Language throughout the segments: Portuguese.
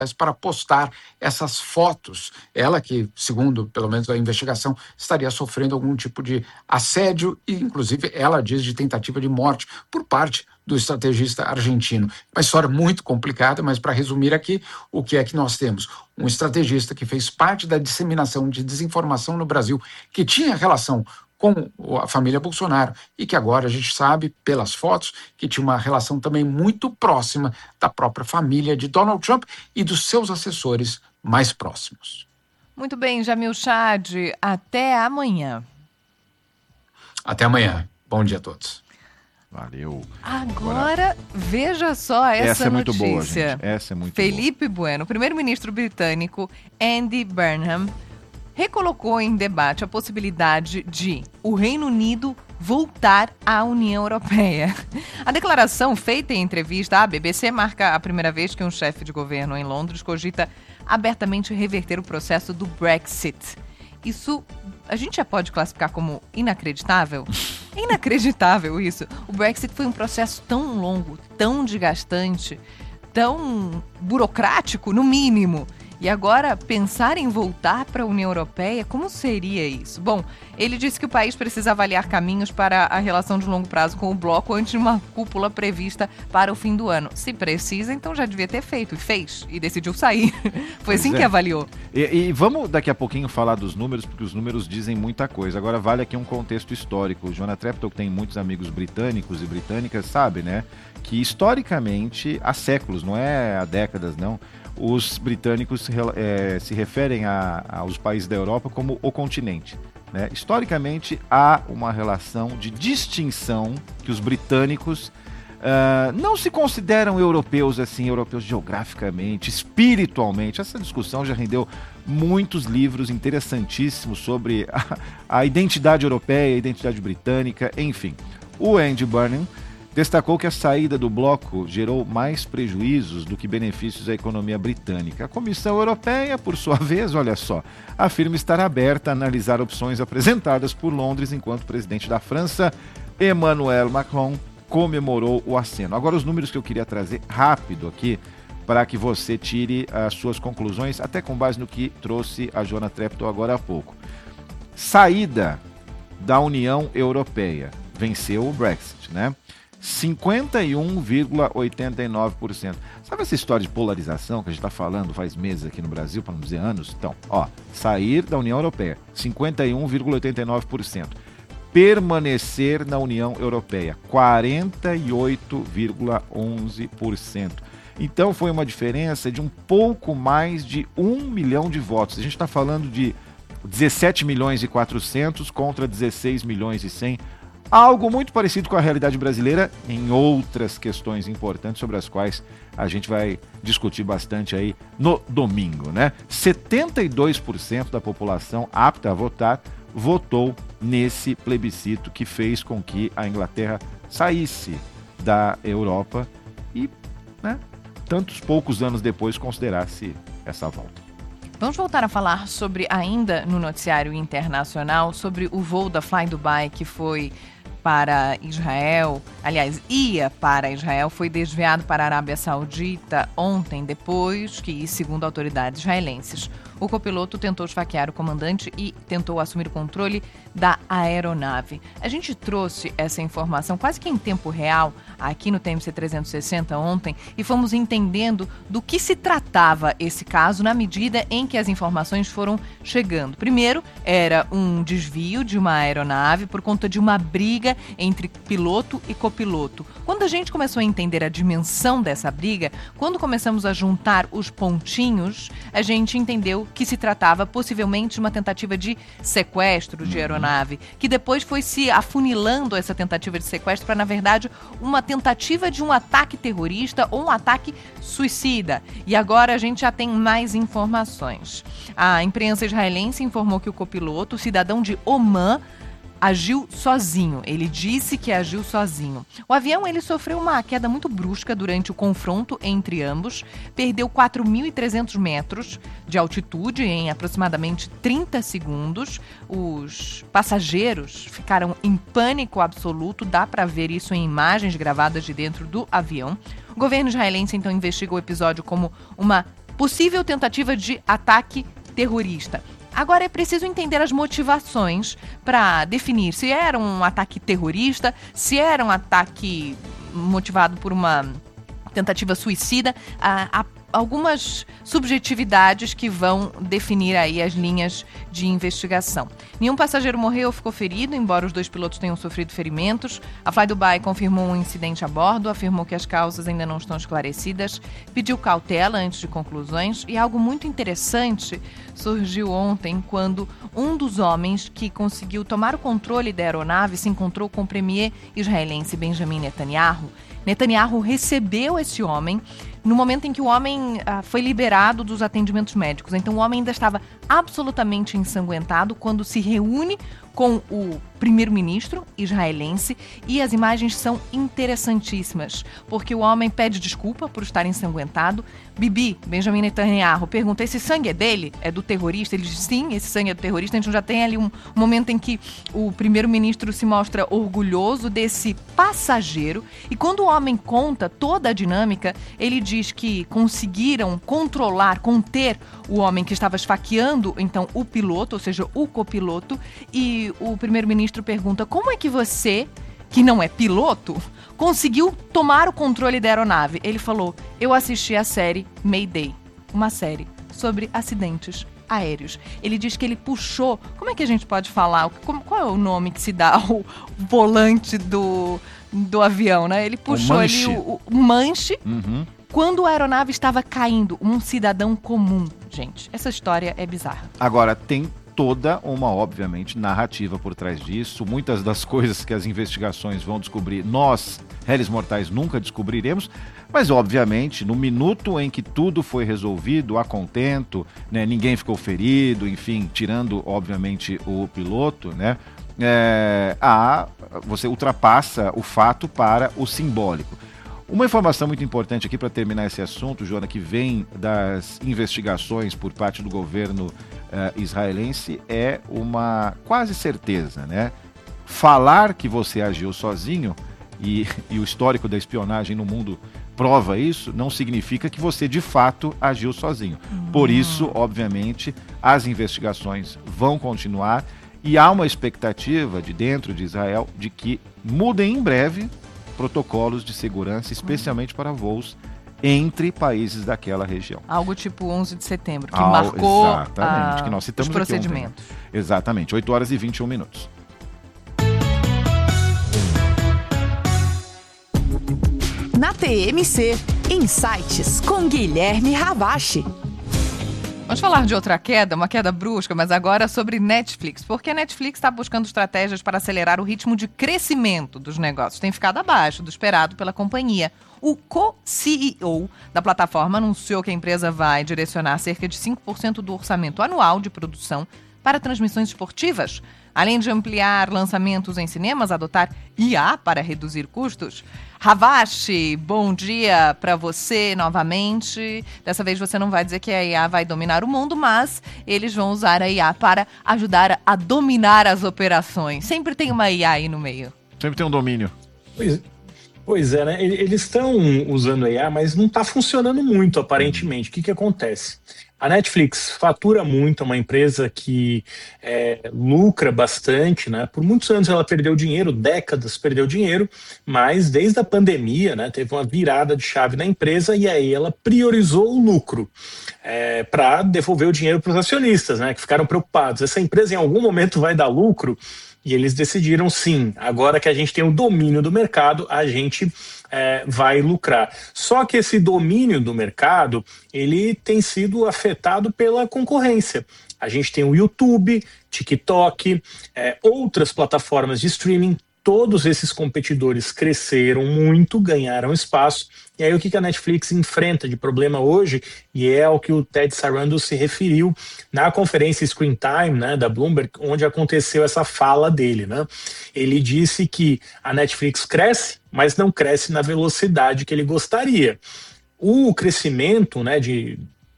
para postar essas fotos. Ela que, segundo, pelo menos, a investigação, estaria sofrendo algum tipo de assédio e, inclusive, ela diz de tentativa de morte por parte do estrategista argentino. Uma história muito complicada, mas para resumir aqui, o que é que nós temos? Um estrategista que fez parte da disseminação de desinformação no Brasil, que tinha relação com a família Bolsonaro e que agora a gente sabe, pelas fotos, que tinha uma relação também muito próxima da própria família de Donald Trump e dos seus assessores mais próximos. Muito bem, Jamil Chad, até amanhã. Até amanhã. Bom dia a todos. Valeu. Agora, veja só essa é notícia. Muito boa, gente. Essa é muito Felipe boa. Bueno, o primeiro-ministro britânico Andy Burnham, recolocou em debate a possibilidade de o Reino Unido voltar à União Europeia. A declaração, feita em entrevista à BBC, marca a primeira vez que um chefe de governo em Londres cogita abertamente reverter o processo do Brexit. Isso a gente já pode classificar como inacreditável? É inacreditável isso. O Brexit foi um processo tão longo, tão desgastante, tão burocrático, no mínimo. E agora, pensar em voltar para a União Europeia, como seria isso? Bom, ele disse que o país precisa avaliar caminhos para a relação de longo prazo com o bloco antes de uma cúpula prevista para o fim do ano. Se precisa, então já devia ter feito, e fez, e decidiu sair. Foi assim que avaliou. E vamos daqui a pouquinho falar dos números, porque os números dizem muita coisa. Agora vale aqui um contexto histórico. O Jonah Treptow, que tem muitos amigos britânicos e britânicas, sabe, né? Que historicamente, há séculos, não é há décadas, não, os britânicos se referem aos países da Europa como o continente. Né? Historicamente, há uma relação de distinção que os britânicos não se consideram europeus assim, europeus geograficamente, espiritualmente. Essa discussão já rendeu muitos livros interessantíssimos sobre a identidade europeia, a identidade britânica, enfim. O Andy Burnham destacou que a saída do bloco gerou mais prejuízos do que benefícios à economia britânica. A Comissão Europeia, por sua vez, olha só, afirma estar aberta a analisar opções apresentadas por Londres enquanto o presidente da França, Emmanuel Macron, comemorou o aceno. Agora os números que eu queria trazer rápido aqui, para que você tire as suas conclusões, até com base no que trouxe a Jonah Treptow agora há pouco. Saída da União Europeia. Venceu o Brexit, né? 51,89%. Sabe essa história de polarização que a gente está falando faz meses aqui no Brasil, para não dizer anos? Então, sair da União Europeia, 51,89%. Permanecer na União Europeia, 48,11%. Então, foi uma diferença de um pouco mais de 1 milhão de votos. A gente está falando de 17 milhões e 400 contra 16 milhões e 100. Algo muito parecido com a realidade brasileira em outras questões importantes sobre as quais a gente vai discutir bastante aí no domingo, né? 72% da população apta a votar votou nesse plebiscito que fez com que a Inglaterra saísse da Europa e, né, tantos poucos anos depois considerasse essa volta. Vamos voltar a falar sobre, ainda no noticiário internacional, sobre o voo da Fly Dubai que foi para Israel, aliás, ia para Israel, foi desviado para a Arábia Saudita ontem, depois que, segundo autoridades israelenses, o copiloto tentou esfaquear o comandante e tentou assumir o controle da aeronave. A gente trouxe essa informação quase que em tempo real aqui no TMC 360 ontem e fomos entendendo do que se tratava esse caso na medida em que as informações foram chegando. Primeiro, era um desvio de uma aeronave por conta de uma briga entre piloto e copiloto. Quando a gente começou a entender a dimensão dessa briga, quando começamos a juntar os pontinhos, a gente entendeu que se tratava possivelmente de uma tentativa de sequestro de aeronave, que depois foi se afunilando essa tentativa de sequestro para, na verdade, uma tentativa de um ataque terrorista ou um ataque suicida. E agora a gente já tem mais informações. A imprensa israelense informou que o copiloto, cidadão de Omã, agiu sozinho. Ele disse que agiu sozinho. O avião ele sofreu uma queda muito brusca durante o confronto entre ambos, perdeu 4.300 metros de altitude em aproximadamente 30 segundos. Os passageiros ficaram em pânico absoluto, dá para ver isso em imagens gravadas de dentro do avião. O governo israelense então investiga o episódio como uma possível tentativa de ataque terrorista. Agora é preciso entender as motivações para definir se era um ataque terrorista, se era um ataque motivado por uma tentativa suicida. Há algumas subjetividades que vão definir aí as linhas de investigação. Nenhum passageiro morreu ou ficou ferido, embora os 2 pilotos tenham sofrido ferimentos. A Fly Dubai confirmou um incidente a bordo, afirmou que as causas ainda não estão esclarecidas, pediu cautela antes de conclusões, e algo muito interessante surgiu ontem quando um dos homens que conseguiu tomar o controle da aeronave se encontrou com o premier israelense Benjamin Netanyahu. Netanyahu recebeu esse homem no momento em que o homem foi liberado dos atendimentos médicos. Então o homem ainda estava absolutamente ensanguentado quando se reúne com o primeiro-ministro israelense, e as imagens são interessantíssimas, porque o homem pede desculpa por estar ensanguentado. Bibi, Benjamin Netanyahu, pergunta: esse sangue é dele? É do terrorista? Ele diz: sim, esse sangue é do terrorista. A gente já tem ali um momento em que o primeiro-ministro se mostra orgulhoso desse passageiro, e quando o homem conta toda a dinâmica, ele diz que conseguiram conter o homem que estava esfaqueando, então, o piloto, ou seja, o copiloto, e o primeiro-ministro pergunta: como é que você, que não é piloto, conseguiu tomar o controle da aeronave? Ele falou: eu assisti a série Mayday, uma série sobre acidentes aéreos. Ele diz que ele puxou, como é que a gente pode falar? Qual é o nome que se dá ao volante do avião, né? Ele puxou ali o manche. Uhum. Quando a aeronave estava caindo, um cidadão comum. Gente, essa história é bizarra. Agora, tem toda uma, obviamente, narrativa por trás disso. Muitas das coisas que as investigações vão descobrir, nós, réis mortais, nunca descobriremos. Mas, obviamente, no minuto em que tudo foi resolvido, a contento, né, ninguém ficou ferido, enfim, tirando, obviamente, o piloto, né, você ultrapassa o fato para o simbólico. Uma informação muito importante aqui para terminar esse assunto, Joana, que vem das investigações por parte do governo israelense, é uma quase certeza, né? Falar que você agiu sozinho, e o histórico da espionagem no mundo prova isso, não significa que você de fato agiu sozinho. Por isso, obviamente, as investigações vão continuar, e há uma expectativa de dentro de Israel de que mudem em breve protocolos de segurança, especialmente para voos entre países daquela região. Algo tipo 11 de setembro, que marcou exatamente, que nós citamos os procedimentos. Ontem, né? Exatamente, 8 horas e 21 minutos. Na TMC, Insights com Guilherme Ravache. Vamos falar de outra queda, uma queda brusca, mas agora sobre Netflix, porque a Netflix está buscando estratégias para acelerar o ritmo de crescimento dos negócios. Tem ficado abaixo do esperado pela companhia. O co-CEO da plataforma anunciou que a empresa vai direcionar cerca de 5% do orçamento anual de produção para transmissões esportivas, além de ampliar lançamentos em cinemas, adotar IA para reduzir custos. Ravache, bom dia para você novamente. Dessa vez você não vai dizer que a IA vai dominar o mundo, mas eles vão usar a IA para ajudar a dominar as operações. Sempre tem uma IA aí no meio. Sempre tem um domínio. Pois é, né? Eles estão usando a IA, mas não está funcionando muito, aparentemente. O que acontece? A Netflix fatura muito, é uma empresa que lucra bastante, né? Por muitos anos ela perdeu dinheiro, décadas perdeu dinheiro, mas desde a pandemia, né, teve uma virada de chave na empresa, e aí ela priorizou o lucro para devolver o dinheiro para os acionistas, né, que ficaram preocupados. Essa empresa em algum momento vai dar lucro? E eles decidiram, sim, agora que a gente tem o domínio do mercado, a gente vai lucrar. Só que esse domínio do mercado, ele tem sido afetado pela concorrência. A gente tem o YouTube, TikTok, outras plataformas de streaming. Todos esses competidores cresceram muito, ganharam espaço. E aí o que a Netflix enfrenta de problema hoje, e é ao que o Ted Sarandos se referiu na conferência Screen Time, né, da Bloomberg, onde aconteceu essa fala dele, né? Ele disse que a Netflix cresce, mas não cresce na velocidade que ele gostaria. O crescimento, né, de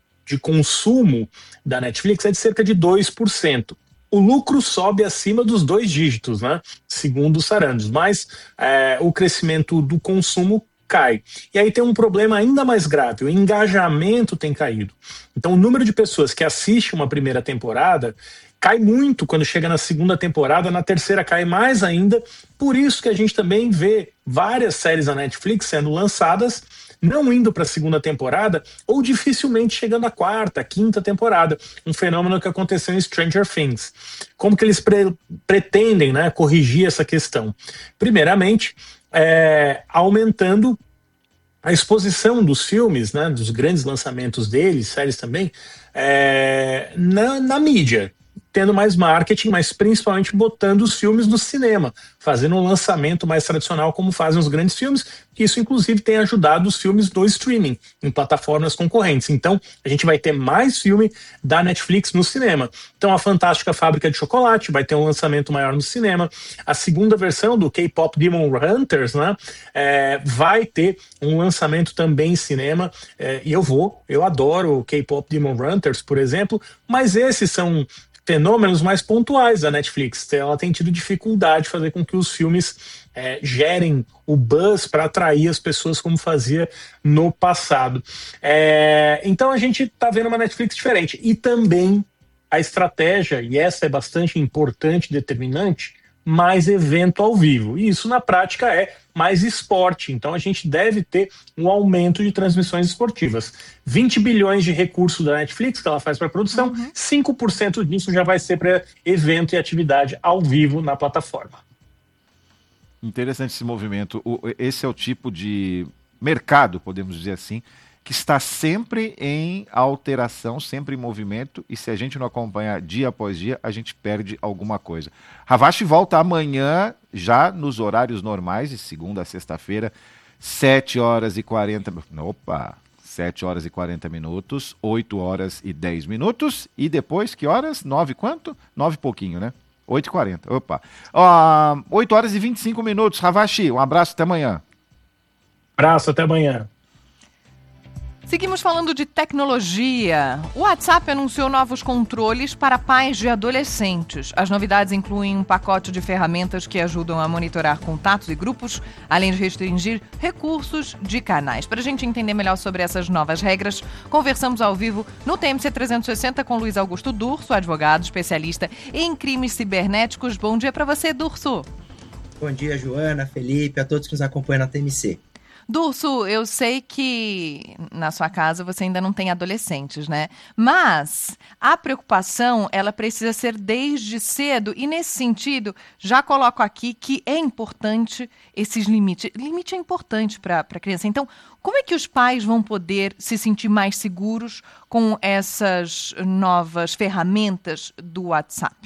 consumo da Netflix é de cerca de 2%. O lucro sobe acima dos 2 dígitos, né? Segundo o Sarandos, mas o crescimento do consumo cai. E aí tem um problema ainda mais grave, o engajamento tem caído. Então o número de pessoas que assistem uma primeira temporada cai muito quando chega na segunda temporada, na terceira cai mais ainda. Por isso que a gente também vê várias séries da Netflix sendo lançadas, não indo para a segunda temporada, ou dificilmente chegando à quarta, quinta temporada. Um fenômeno que aconteceu em Stranger Things. Como que eles pretendem, né, corrigir essa questão? Primeiramente, aumentando a exposição dos filmes, né, dos grandes lançamentos deles, séries também, na mídia, tendo mais marketing, mas principalmente botando os filmes no cinema, fazendo um lançamento mais tradicional como fazem os grandes filmes, que isso inclusive tem ajudado os filmes do streaming, em plataformas concorrentes. Então, a gente vai ter mais filme da Netflix no cinema. Então, a Fantástica Fábrica de Chocolate vai ter um lançamento maior no cinema. A segunda versão do K-Pop Demon Hunters, né, vai ter um lançamento também em cinema, e eu adoro o K-Pop Demon Hunters, por exemplo, mas esses são fenômenos mais pontuais da Netflix. Ela tem tido dificuldade de fazer com que os filmes gerem o buzz para atrair as pessoas como fazia no passado. Então a gente está vendo uma Netflix diferente. E também a estratégia, e essa é bastante importante e determinante, mais evento ao vivo. E isso, na prática, é mais esporte. Então, a gente deve ter um aumento de transmissões esportivas. 20 bilhões de recursos da Netflix que ela faz para produção, 5% disso já vai ser para evento e atividade ao vivo na plataforma. Interessante esse movimento. Esse é o tipo de mercado, podemos dizer assim, que está sempre em alteração, sempre em movimento, e se a gente não acompanhar dia após dia, a gente perde alguma coisa. Havashi volta amanhã, já nos horários normais, de segunda a sexta-feira, 7 horas e 40 minutos, 8 horas e 10 minutos, e depois, que horas? 9 quanto? 9 e pouquinho, né? 8h40, 8 horas e 25 minutos. Havashi, um abraço, até amanhã. Abraço, até amanhã. Seguimos falando de tecnologia. O WhatsApp anunciou novos controles para pais de adolescentes. As novidades incluem um pacote de ferramentas que ajudam a monitorar contatos e grupos, além de restringir recursos de canais. Para a gente entender melhor sobre essas novas regras, conversamos ao vivo no TMC 360 com Luiz Augusto Durso, advogado especialista em crimes cibernéticos. Bom dia para você, Durso. Bom dia, Joana, Felipe, a todos que nos acompanham na TMC. Durso, eu sei que na sua casa você ainda não tem adolescentes, né? Mas a preocupação, ela precisa ser desde cedo e, nesse sentido, já coloco aqui que é importante esses limites. Limite é importante para a criança. Então, como é que os pais vão poder se sentir mais seguros com essas novas ferramentas do WhatsApp?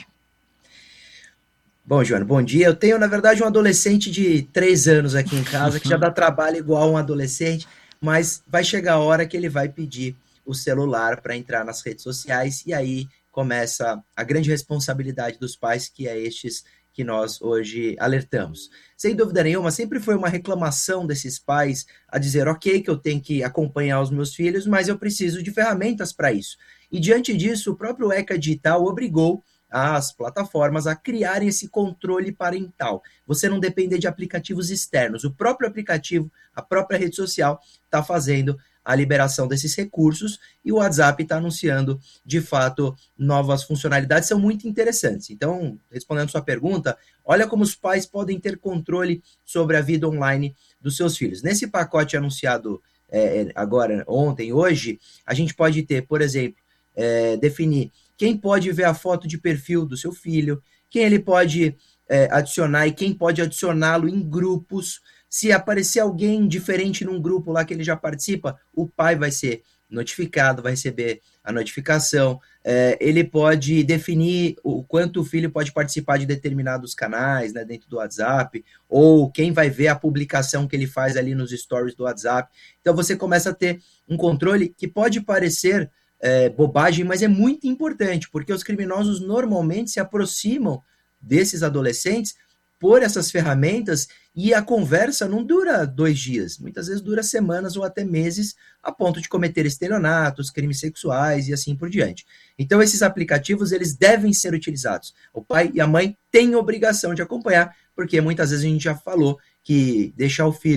Bom, Joana, bom dia. Eu tenho, na verdade, um adolescente de 3 anos aqui em casa, que já dá trabalho igual um adolescente, mas vai chegar a hora que ele vai pedir o celular para entrar nas redes sociais, e aí começa a grande responsabilidade dos pais, que é estes que nós hoje alertamos. Sem dúvida nenhuma, sempre foi uma reclamação desses pais a dizer, ok, que eu tenho que acompanhar os meus filhos, mas eu preciso de ferramentas para isso. E diante disso, o próprio ECA Digital obrigou as plataformas a criarem esse controle parental. Você não depender de aplicativos externos. O próprio aplicativo, a própria rede social está fazendo a liberação desses recursos e o WhatsApp está anunciando, de fato, novas funcionalidades, são muito interessantes. Então, respondendo a sua pergunta, olha como os pais podem ter controle sobre a vida online dos seus filhos. Nesse pacote anunciado agora, ontem, hoje, a gente pode ter, por exemplo, definir quem pode ver a foto de perfil do seu filho, quem ele pode adicionar e quem pode adicioná-lo em grupos. Se aparecer alguém diferente num grupo lá que ele já participa, o pai vai ser notificado, vai receber a notificação. Ele pode definir o quanto o filho pode participar de determinados canais, né, dentro do WhatsApp, ou quem vai ver a publicação que ele faz ali nos stories do WhatsApp. Então você começa a ter um controle que pode parecer bobagem, mas é muito importante, porque os criminosos normalmente se aproximam desses adolescentes por essas ferramentas e a conversa não dura 2 dias, muitas vezes dura semanas ou até meses, a ponto de cometer estelionatos, crimes sexuais e assim por diante. Então esses aplicativos, eles devem ser utilizados. O pai e a mãe têm obrigação de acompanhar, porque muitas vezes a gente já falou que deixar o filho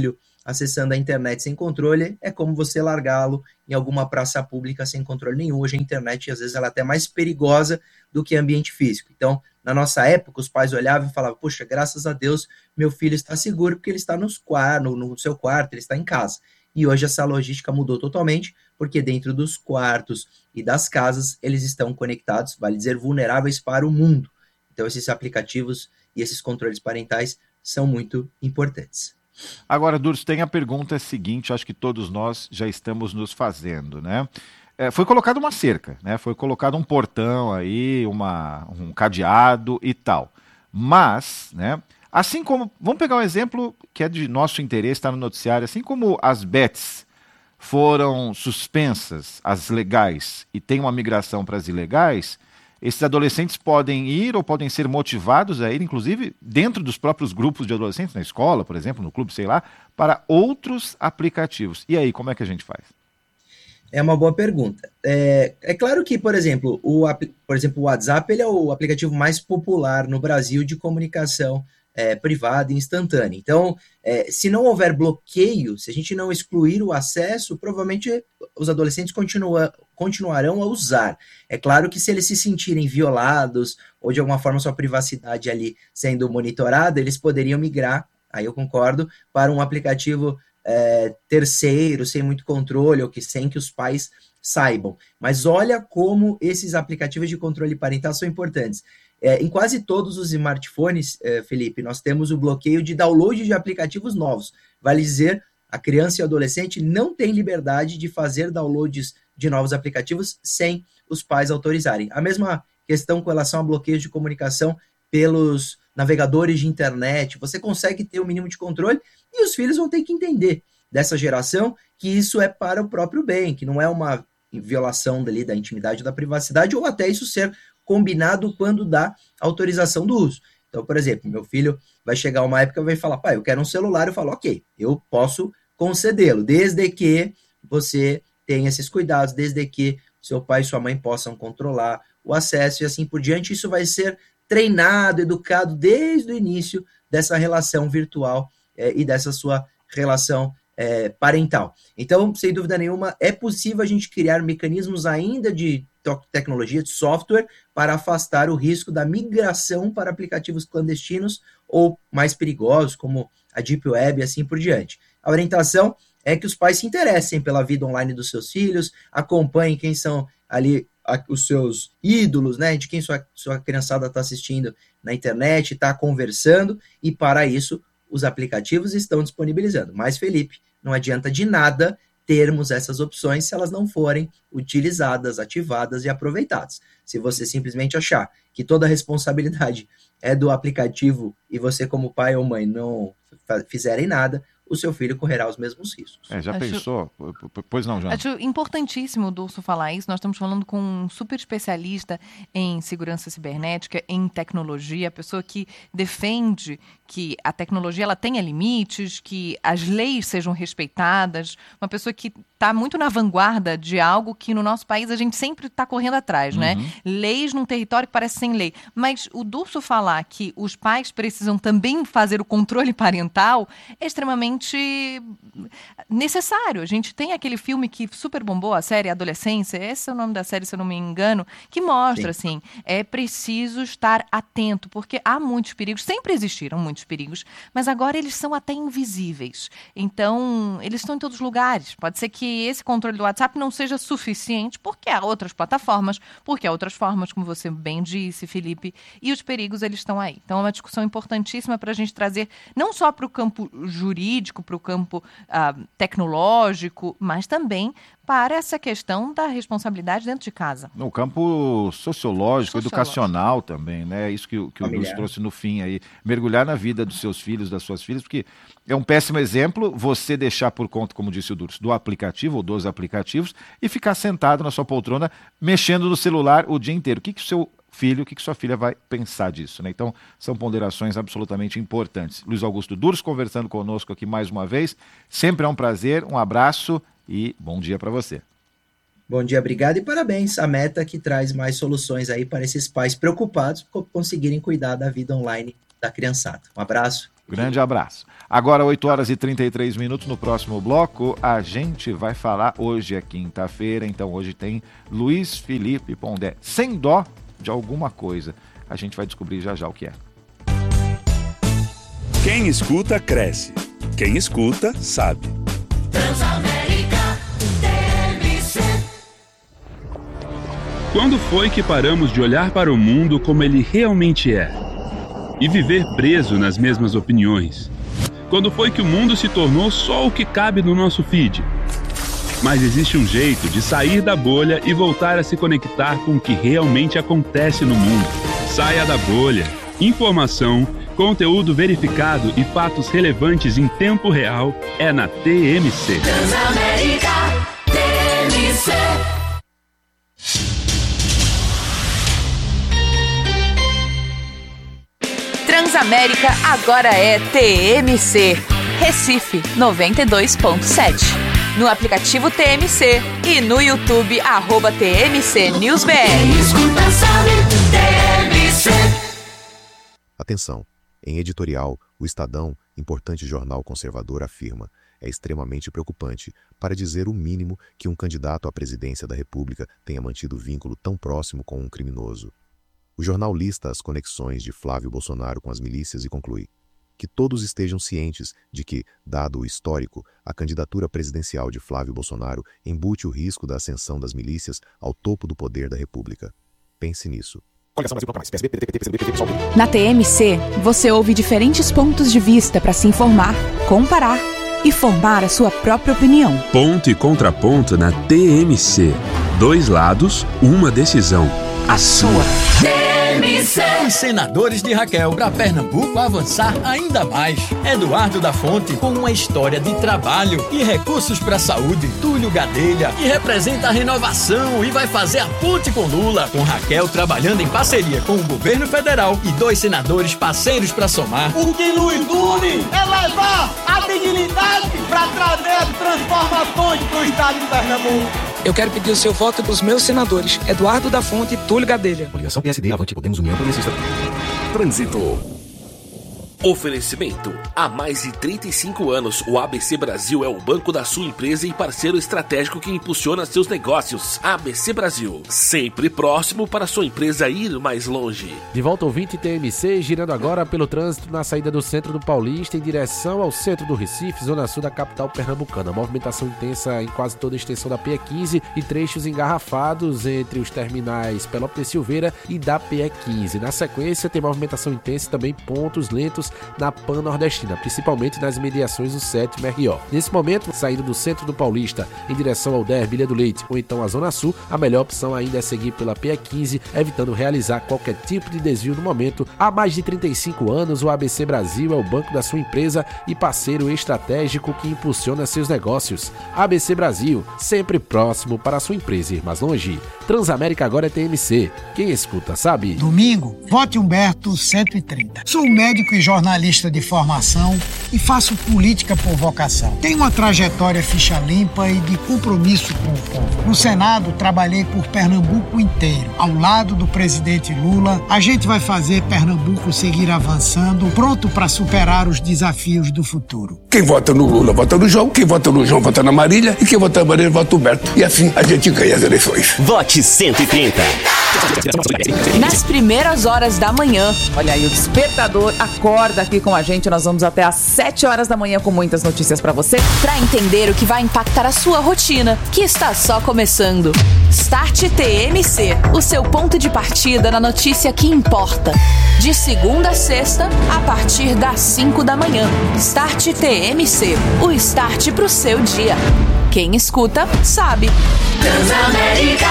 acessando a internet sem controle, é como você largá-lo em alguma praça pública sem controle nenhum. Hoje a internet, às vezes, ela é até mais perigosa do que ambiente físico. Então, na nossa época, os pais olhavam e falavam, poxa, graças a Deus, meu filho está seguro porque ele está no seu quarto, ele está em casa. E hoje essa logística mudou totalmente, porque dentro dos quartos e das casas, eles estão conectados, vale dizer, vulneráveis para o mundo. Então, esses aplicativos e esses controles parentais são muito importantes. Agora, Durso, tem a pergunta seguinte, acho que todos nós já estamos nos fazendo, né? Foi colocada uma cerca, né? Foi colocado um portão aí, um cadeado e tal. Mas, né? Assim como, vamos pegar um exemplo que é de nosso interesse, está no noticiário, assim como as bets foram suspensas, as legais, e tem uma migração para as ilegais, esses adolescentes podem ir ou podem ser motivados a ir, inclusive, dentro dos próprios grupos de adolescentes, na escola, por exemplo, no clube, sei lá, para outros aplicativos. E aí, como é que a gente faz? É uma boa pergunta. É claro que, por exemplo, o WhatsApp ele é o aplicativo mais popular no Brasil de comunicação privada e instantânea. Então, se não houver bloqueio, se a gente não excluir o acesso, provavelmente os adolescentes continuarão a usar. É claro que se eles se sentirem violados ou de alguma forma sua privacidade ali sendo monitorada, eles poderiam migrar, aí eu concordo, para um aplicativo terceiro, sem muito controle, ou sem que os pais saibam. Mas olha como esses aplicativos de controle parental são importantes. Em quase todos os smartphones, Felipe, nós temos o bloqueio de download de aplicativos novos. Vale dizer, a criança e o adolescente não têm liberdade de fazer downloads de novos aplicativos sem os pais autorizarem. A mesma questão com relação a bloqueios de comunicação pelos navegadores de internet. Você consegue ter o mínimo de controle e os filhos vão ter que entender dessa geração que isso é para o próprio bem, que não é uma violação dali da intimidade ou da privacidade, ou até isso ser combinado quando dá autorização do uso. Então, por exemplo, meu filho vai chegar uma época e vai falar, pai, eu quero um celular. Eu falo, ok, eu posso concedê-lo, desde que você tenha esses cuidados, desde que seu pai e sua mãe possam controlar o acesso e assim por diante. Isso vai ser treinado, educado desde o início dessa relação virtual e dessa sua relação parental. Então, sem dúvida nenhuma, é possível a gente criar mecanismos ainda de tecnologia, de software, para afastar o risco da migração para aplicativos clandestinos ou mais perigosos, como a Deep Web e assim por diante. A orientação é que os pais se interessem pela vida online dos seus filhos, acompanhem quem são ali os seus ídolos, né, de quem sua criançada está assistindo na internet, está conversando, e para isso os aplicativos estão disponibilizando. Mas, Felipe, não adianta de nada termos essas opções se elas não forem utilizadas, ativadas e aproveitadas. Se você simplesmente achar que toda a responsabilidade é do aplicativo e você, como pai ou mãe, não fizerem nada, o seu filho correrá os mesmos riscos. Pensou? Pois não, Joana? Acho importantíssimo o Durso falar isso. Nós estamos falando com um super especialista em segurança cibernética, em tecnologia, pessoa que defende que a tecnologia ela tenha limites, que as leis sejam respeitadas, uma pessoa que está muito na vanguarda de algo que no nosso país a gente sempre está correndo atrás, né? Leis num território que parece sem lei. Mas o Durso falar que os pais precisam também fazer o controle parental é extremamente necessário. A gente tem aquele filme que super bombou, a série Adolescência, esse é o nome da série, se eu não me engano, que mostra, assim, é preciso estar atento, porque há muitos perigos, sempre existiram muitos perigos, mas agora eles são até invisíveis. Então, eles estão em todos os lugares. Pode ser que esse controle do WhatsApp não seja suficiente, porque há outras plataformas, porque há outras formas, como você bem disse, Felipe, e os perigos, eles estão aí. Então, é uma discussão importantíssima para a gente trazer, não só para o campo jurídico, para o campo tecnológico, mas também para essa questão da responsabilidade dentro de casa. No campo sociológico, educacional também, né? Isso que o Lúcio trouxe no fim aí. Mergulhar na vida dos seus filhos, das suas filhas, porque é um péssimo exemplo você deixar por conta, como disse o Durso, do aplicativo ou dos aplicativos e ficar sentado na sua poltrona mexendo no celular o dia inteiro. O que o seu filho, o que sua filha vai pensar disso, né? Então, são ponderações absolutamente importantes. Luiz Augusto Durso conversando conosco aqui mais uma vez. Sempre é um prazer, um abraço e bom dia para você. Bom dia, obrigado e parabéns. A Meta que traz mais soluções aí para esses pais preocupados por conseguirem cuidar da vida online da criançada. Um abraço. Grande abraço. Agora, 8h33, no próximo bloco, a gente vai falar, hoje é quinta-feira, então hoje tem Luiz Felipe Pondé, sem dó de alguma coisa. A gente vai descobrir já o que é. Quem escuta, cresce. Quem escuta, sabe. Transamérica TMC. Quando foi que paramos de olhar para o mundo como ele realmente é? E viver preso nas mesmas opiniões? Quando foi que o mundo se tornou só o que cabe no nosso feed? Mas existe um jeito de sair da bolha e voltar a se conectar com o que realmente acontece no mundo. Saia da bolha. Informação, conteúdo verificado e fatos relevantes em tempo real é na TMC. Transamérica TMC. Transamérica agora é TMC. Recife 92.7. No aplicativo TMC e no YouTube @TMC NewsBR. Quem escuta sabe, TMC. Atenção! Em editorial, o Estadão, importante jornal conservador, afirma: é extremamente preocupante, para dizer o mínimo, que um candidato à presidência da República tenha mantido vínculo tão próximo com um criminoso. O jornal lista as conexões de Flávio Bolsonaro com as milícias e conclui: que todos estejam cientes de que, dado o histórico, a candidatura presidencial de Flávio Bolsonaro embute o risco da ascensão das milícias ao topo do poder da República. Pense nisso. Na TMC, você ouve diferentes pontos de vista para se informar, comparar e formar a sua própria opinião. Ponto e contraponto na TMC. 2 lados, uma decisão. A sua. TMC. Os senadores de Raquel para Pernambuco avançar ainda mais. Eduardo da Fonte, com uma história de trabalho e recursos para a saúde. Túlio Gadelha, que representa a renovação e vai fazer a ponte com Lula. Com Raquel trabalhando em parceria com o governo federal e 2 senadores parceiros para somar. O que nos une é levar a dignidade para trazer transformações para o estado de Pernambuco. Eu quero pedir o seu voto para os meus senadores, Eduardo da Fonte e Túlio Gadelha. Coligação PSD, Avante, Podemos, União Progressista. Trânsito. Oferecimento. Há mais de 35 anos, o ABC Brasil é o banco da sua empresa e parceiro estratégico que impulsiona seus negócios. ABC Brasil, sempre próximo para sua empresa ir mais longe. De volta ao 20 TMC, girando agora pelo trânsito na saída do centro do Paulista em direção ao centro do Recife, zona sul da capital pernambucana. Movimentação intensa em quase toda a extensão da PE15 e trechos engarrafados entre os terminais Pelópolis Silveira e da PE15. Na sequência, tem movimentação intensa e também pontos lentos na Pan-Nordestina, principalmente nas imediações do 7º RO. Nesse momento, saindo do centro do Paulista em direção ao DER Bilha do Leite ou então à Zona Sul, a melhor opção ainda é seguir pela PE15, evitando realizar qualquer tipo de desvio no momento. Há mais de 35 anos, o ABC Brasil é o banco da sua empresa e parceiro estratégico que impulsiona seus negócios. ABC Brasil, sempre próximo para a sua empresa ir mais longe. Transamérica agora é TMC. Quem escuta sabe. Domingo, vote Humberto 130. Sou médico e jornalista de formação e faço política por vocação. Tenho uma trajetória ficha limpa e de compromisso com o povo. No Senado, trabalhei por Pernambuco inteiro. Ao lado do presidente Lula, a gente vai fazer Pernambuco seguir avançando, pronto para superar os desafios do futuro. Quem vota no Lula, vota no João. Quem vota no João, vota na Marília. E quem vota na Marília, vota no Humberto. E assim a gente ganha as eleições. Vote 130. Nas primeiras horas da manhã. Olha aí, o despertador acorda aqui com a gente. Nós vamos até às 7 horas da manhã com muitas notícias pra você, pra entender o que vai impactar a sua rotina, que está só começando. Start TMC, o seu ponto de partida na notícia que importa. De segunda a sexta, a partir das 5 da manhã. Start TMC, o start pro seu dia. Quem escuta, sabe. Transamérica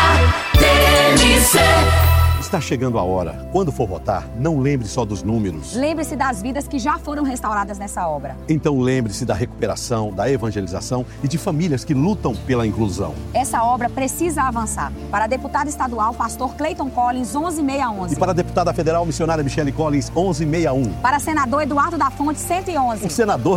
TMC. Está chegando a hora. Quando for votar, não lembre só dos números. Lembre-se das vidas que já foram restauradas nessa obra. Então lembre-se da recuperação, da evangelização e de famílias que lutam pela inclusão. Essa obra precisa avançar. Para deputado estadual, pastor Clayton Collins, 11611. E para deputada federal, missionária Michele Collins, 1161. Para senador Eduardo da Fonte, 111. O senador